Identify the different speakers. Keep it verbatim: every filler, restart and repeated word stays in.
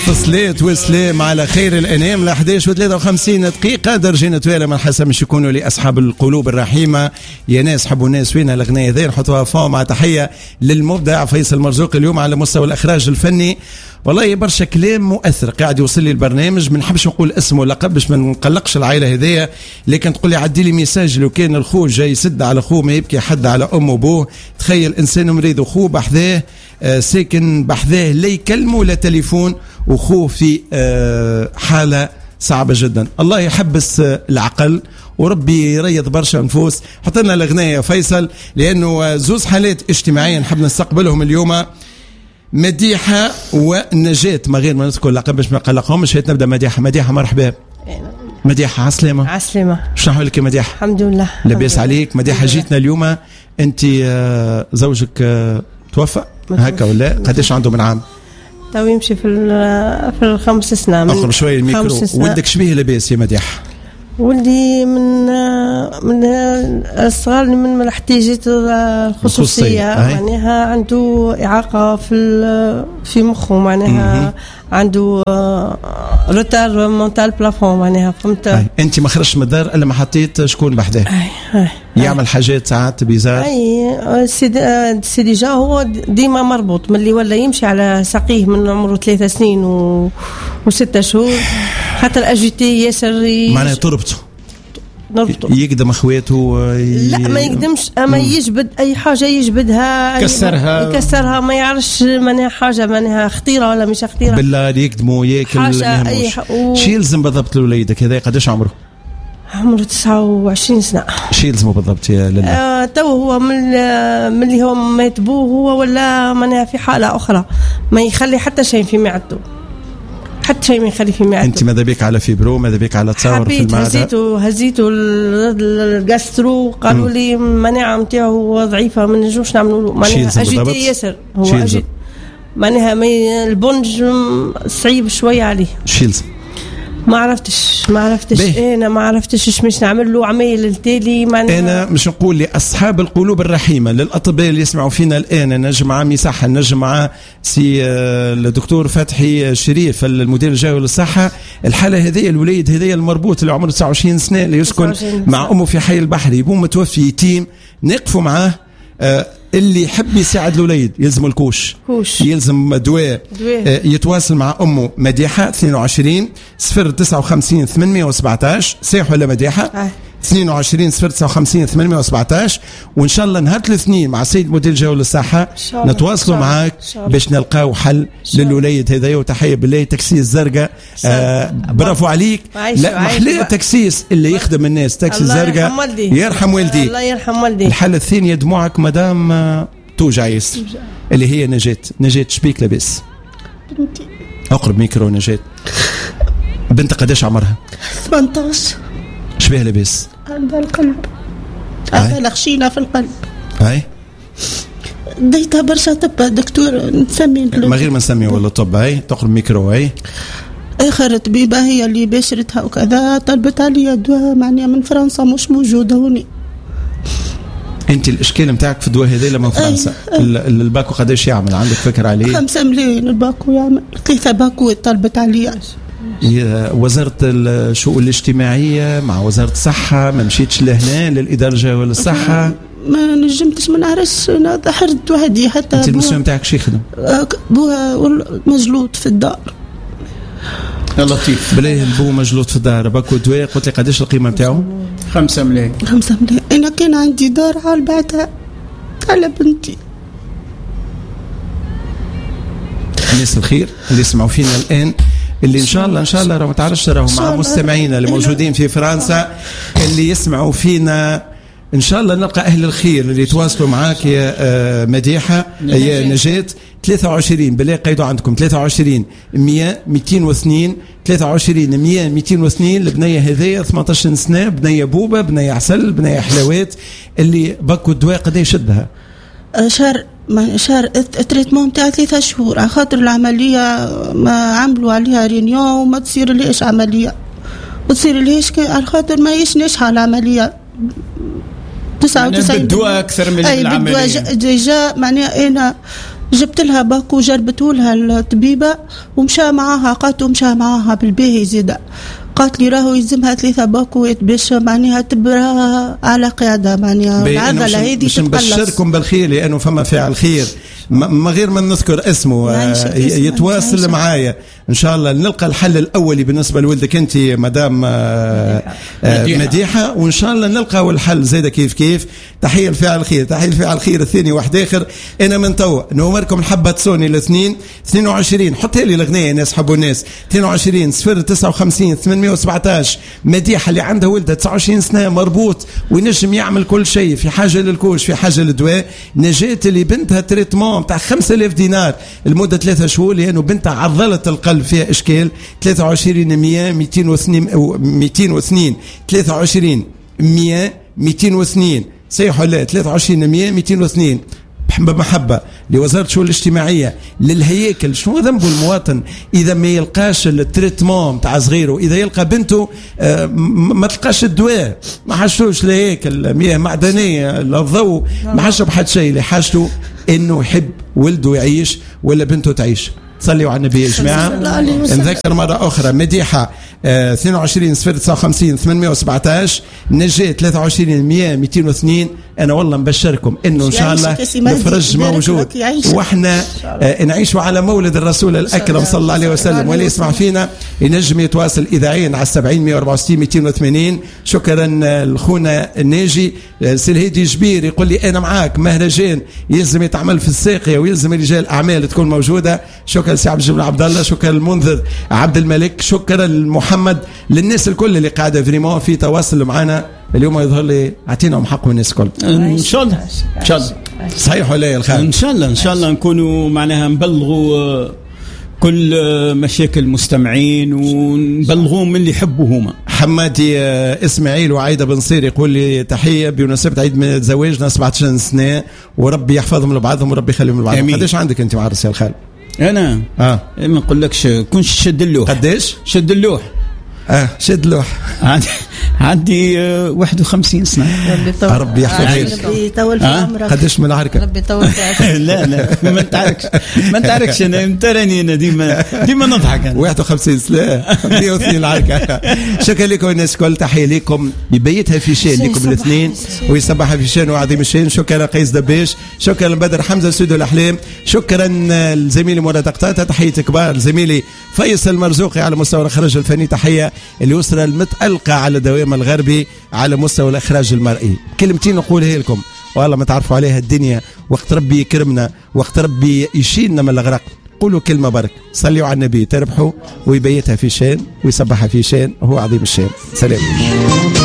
Speaker 1: صليت وسلام على خير الانام ل أحد عشر وثلاثة وخمسين دقيقه درجين توالى من حسب مش يكونوا لاصحاب القلوب الرحيمه يا ناس حبوا الناس وين الاغنيه ذي نحطوها فوق مع تحيه للمبدع فيصل مرزوق اليوم على مستوى الاخراج الفني. والله برشا كلام مؤثر قاعد يوصل لي البرنامج، ما نحبش نقول اسمه ولا لقب باش ما نقلقش العائله هذيا، لكن تقول لي عدي لي ميساج لو كان الخو جاي يسد على خوه ما يبكي حد على امه وابوه. تخيل انسان مريض وخوه بحذاه آه ساكن بحذاه لا يكلمه ولا تليفون وخوه في آه حاله صعبه جدا. الله يحبس آه العقل وربي يريض برشا نفوس. حط لنا الاغنيه يا فيصل لانه زوز حالات اجتماعيه نحب نستقبلهم اليوم، مديحة ونجاة، ما غير ما نذكر لقب باش ما نقلقهمش. هات نبدا مديحة. مديحة مرحبا. مديحة عسلامة.
Speaker 2: عسلامة.
Speaker 1: شنو حوالك يا مديحة؟
Speaker 2: الحمد لله.
Speaker 1: لاباس عليك؟ مديحة جيتنا اليوم، انت زوجك توفى هكا ولا قداش عنده من عام؟
Speaker 2: تو يمشي في في الخمس سنين.
Speaker 1: اقرب شويه الميكرو. ولدك شبيه لاباس يا مديحة؟
Speaker 2: ولدي من من الصغار من الاحتياجات الخصوصيه، معناها عنده اعاقه في في مخه، معناها عنده روتار مونتال بلافون، معناها فهمت.
Speaker 1: انت ما خرجش من الدار الا ما حطيت شكون بحذاه يعمل حاجات ساعات بيزار.
Speaker 2: اي سي ديجا هو ديما مربوط من اللي ولا يمشي على ساقيه من عمره ثلاثة سنين و... وستة شهور، حتى الاجيتي ياسر
Speaker 1: معناها تربطه
Speaker 2: نربطه
Speaker 1: يقدم اخواته ي...
Speaker 2: لا ما يقدمش، اما مم. يجبد اي حاجه يجبدها
Speaker 1: يكسرها
Speaker 2: يكسرها ما يعرفش معناها حاجه معناها خطيره ولا مش خطيره
Speaker 1: بالله يقدموا ياكل ح... و... شي يلزم بالضبط لوليدك هذا قداش عمره؟
Speaker 2: عمره تسعة وعشرين سنه.
Speaker 1: شي يلزمه بالضبط يا لله؟
Speaker 2: آه تو هو من من اللي هو مات بوه هو ولا معناها في حاله اخرى ما يخلي حتى شيء في معدته، حتى شيء ما يخلي في معدته.
Speaker 1: انت ماذا بك على فيبرو؟ ماذا بك على تصاور في المعده؟
Speaker 2: هزيته هزيته الجاسترو، قالوا لي المناعه نتاعو ضعيفه ما نجوش نعملوا له معناها اجيتي ياسر. هو اجيت معناها البنج صعيب شويه عليه.
Speaker 1: شيلز
Speaker 2: ما عرفتش ما عرفتش بيه. انا ما عرفتش ايش مش نعمل له عمايل التالي معناها. انا
Speaker 1: مش نقول لاصحاب القلوب الرحيمه للاطباء اللي يسمعوا فينا الان، نجم مع مساحه نجم مع سي الدكتور فتحي شريف المدير الجوي للصحه. الحاله هذه الوليد هذه المربوط اللي عمره تسعة وعشرين سنه اللي يسكن مع امه في حي البحري، يبوه متوفي يتيم، نقفوا معاه. آه اللي يحب يساعد الوليد يلزم الكوش
Speaker 2: كوش.
Speaker 1: يلزم دواء آه يتواصل مع امه مديحه اثنين وعشرين صفر تسعة وخمسين ثمانمائة وسبعة عشر. صحيح ولا مديحه؟ آه. اثنين وعشرين صفر تسعة وخمسين ثمانمائة وسبعة عشر. وان شاء الله نهار الاثنين مع السيد مدير الجوي للصحه نتواصلوا معاك باش نلقاو حل للوليد هذايا. وتحيه بالله تكسيس زرقاء. آه برافو عليك. لا محلى تكسيس اللي يخدم الناس تكسيس زرقاء. يرحم والديك.
Speaker 2: الله يرحم والديك.
Speaker 1: الحاله الثانيه دموعك مدام آه توجع ياسر اللي هي نجاة. نجاة شبيك لاباس؟
Speaker 3: بنتي
Speaker 1: اقرب ميكرو. نجاة بنت قداش عمرها؟
Speaker 3: ثمانية عشر.
Speaker 1: شبيه لاباس؟
Speaker 3: عندها القلب، عندها الخشينة في القلب.
Speaker 1: هاي
Speaker 3: ديتها برشا طب دكتور نسمي
Speaker 1: ما غير ما نسمي ولا طب. هاي تقرب ميكرو. هاي
Speaker 3: اخر طبيبة هي اللي باشرتها وكذا، طلبت عليا دواء معناها من فرنسا مش موجودة هوني.
Speaker 1: انت الاشكال نتاعك في الدواء هذا لما فرنسا الباكو قداش يعمل؟ عندك فكره عليه؟
Speaker 3: خمسة ملايين الباكو يعمل، ثلاثة باكو طلبت عليا.
Speaker 1: وزارة الشؤون الاجتماعية مع وزارة الصحة ما مشيتش لهنا للإدارة الجوية للصحة؟
Speaker 3: ما نجمتش ما نعرفش. انا ضحرت وحدي. حتى
Speaker 1: انت المسؤول نتاعك شي يخدم؟
Speaker 3: بوها مجلوط في الدار.
Speaker 1: يا لطيف بلاه البو مجلوط في الدار باكو دواء. قلت لي قداش القيمة نتاعو؟
Speaker 4: خمسة ملايين.
Speaker 3: خمسة ملايين. انا كان عندي دار على بعتها على بنتي.
Speaker 1: الناس الخير اللي يسمعوا فينا الآن اللي ان شاء الله ان شاء الله راهو تعرفش راهو مع مستمعينا اللي موجودين في فرنسا اللي يسمعوا فينا ان شاء الله نلقى اهل الخير اللي يتواصلوا معاك يا مديحه يا نجاة. ثلاثة وعشرين بالله قيدوا عندكم ثلاثة وعشرين مئة مئتين واثنين ثلاثة وعشرين مئة مئتين واثنين. البنيه هذيا ثمانية عشر سنه، بنيه بوبه، بنيه عسل، بنيه حلاوات اللي بكوا الدواء قد يشدها
Speaker 3: شهر شهر التريتمون نتاع ثلاثة شهور على خاطر العمليه ما عملوا عليها رينيون وما تصير ليش عمليه وتصير ليش على خاطر ما يشنش على العمليه تسعة وتسعين
Speaker 4: بالدواء اكثر من
Speaker 3: العمليه. اي بالدواء جا معناها انا جبت لها باكو جربته لها الطبيبة ومشى معاها، قالت ومشى معاها بالباهي زيادة، قالت لي راهو يلزمها ثلاثة باكوات باش معناها تبرى على قاعدة معناها العضلة هذه
Speaker 1: تتقلص. نبشركم بالخير لأنه فما فاعل خير ما غير ما نذكر اسمه يتواصل معايا ان شاء الله نلقى الحل الاولي بالنسبه لولدك انت مدام مديحه، وان شاء الله نلقى الحل زيدا كيف كيف. تحيه لفاعل خير، تحيه لفاعل خير الثاني واحد اخر. انا من توا نوركم الحبه سوني الاثنين اثنين وعشرين، حط لي الاغنيه الناس حبوا الناس اثنين وعشرين صفر تسعة وخمسين ثمانمائة وسبعطاش. مديحه اللي عندها ولدها تسعة وعشرين سنه مربوط وينجم يعمل كل شيء، في حاجه للكوش في حاجه للدواء. نجاة اللي بنتها تريتمون تاع خمسة آلاف دينار لمده ثلاثة شهور لانه بنتها عضله القلب فيها اشكال. ثلاثة وعشرين مئة مئتين واثنين مئتين واثنين ثلاثة وعشرين مئة مئتين واثنين صحيح ولا ثلاثة وعشرين مئة مئتين واثنين بمحبة لوزارة الشؤون الاجتماعية للهياكل. شنو ذنبه المواطن إذا ما يلقاش التريتمون تاع صغيره، إذا يلقى بنته ما تلقاش الدواء، ما حاجتوش لهيكل مياه معدنية الضوء، ما حاجته بحد شيء، اللي حاجته إنه يحب ولده يعيش ولا بنته تعيش. صلوا على النبي يا جماعة. نذكر مرة أخرى مديحة اه اثنين وعشرين صفر تسعة وخمسين ثمانمائة وسبعطاش، نجاة ثلاثة وعشرين مئة مئتين واثنين. أنا والله مبشركم إنه إن شاء الله الفرج موجود وإحنا اه نعيشوا على مولد الرسول الأكرم صلى الله عليه وسلم. واللي يسمع فينا ينجم يتواصل إذاعيا على سبعين مئة وأربعة وستين مئتين وثمانين. شكرا لخونا الناجي سلهيدي جبير يقول لي أنا معاك، مهرجان يلزم يتعمل في الساقية ويلزم رجال أعمال تكون موجودة. شكرا سي عبد الجبل عبد الله، شكرا المنذر عبد الملك، شكرا لمحمد، للناس الكل اللي قاعده فريمون في تواصل معنا اليوم. يظهر لي اعطيناهم حقهم الناس الكل
Speaker 4: ان شاء الله ان شاء الله.
Speaker 1: صحيح ولا يا الخال؟
Speaker 4: ان شاء الله ان شاء الله نكونوا معناها نبلغوا كل مشاكل المستمعين ونبلغوهم من اللي يحبوا هما.
Speaker 1: حمادي اسماعيل وعايده بن صير يقول لي تحيه بمناسبه عيد ميلاد زواجنا سبعطاش سنه، وربي يحفظهم لبعضهم وربي يخليهم لبعضهم. قداش عندك انت معرس يا الخال؟
Speaker 4: انا اه ما نقولكش كنش شد اللوح.
Speaker 1: قداش
Speaker 4: شد اللوح؟
Speaker 1: اه شد لوح.
Speaker 4: عندي عندي واحد وخمسين سنه.
Speaker 1: ربي يحفظك
Speaker 3: ربي يطول في عمرك.
Speaker 1: قداش من العركه؟
Speaker 2: ربي يطول في عمرك.
Speaker 4: لا لا ما نتعاركش ما نتعاركش انا تراني انا ديما ديما نضحك انا.
Speaker 1: واحد وخمسين سنه مئة واثنين العركه. شكرا لكم الناس الكل، تحيه لكم ببيتها في شان لكم الاثنين ويصبحها في شان وعظيم الشان. شكرا قيس دباش، شكرا لبدر حمزه سود الاحلام، شكرا لزميلي مراد قطاطه، تحيه كبار لزميلي فيصل مرزوقي على مستوى الاخراج الفني، تحيه الأسرة المتألقة على دوام الغربي على مستوى الإخراج المرئي. كلمتين نقولها لكم والله ما تعرفوا عليها الدنيا، وقت ربي يكرمنا وقت ربي يشيلنا من الأغراق قولوا كلمة برك، صلوا على النبي تربحوا، ويبيتها في شان ويصبحها في شان، هو عظيم الشان. سلام.